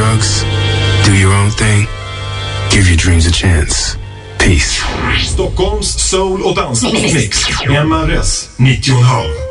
drugs, do your own thing, give your dreams a chance. Peace. Stockholms soul- och dansmix. MRS 90,5.